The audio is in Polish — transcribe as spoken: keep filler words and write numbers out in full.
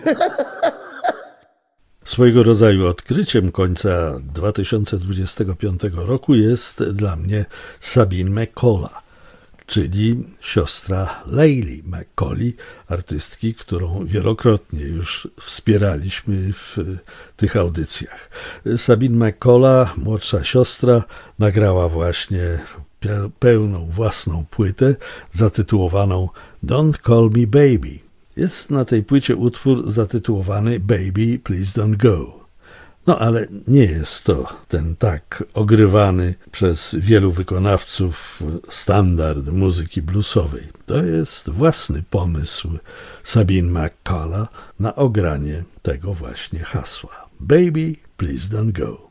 Swojego rodzaju odkryciem końca dwa tysiące dwudziestego piątego roku jest dla mnie Sabine McCullough, czyli siostra Layli McCauley, artystki, którą wielokrotnie już wspieraliśmy w tych audycjach. Sabine McCullough, młodsza siostra, nagrała właśnie pełną własną płytę zatytułowaną Don't Call Me Baby. Jest na tej płycie utwór zatytułowany Baby Please Don't Go. No ale nie jest to ten tak ogrywany przez wielu wykonawców standard muzyki bluesowej. To jest własny pomysł Sabine McCullough na ogranie tego właśnie hasła. Baby Please Don't Go.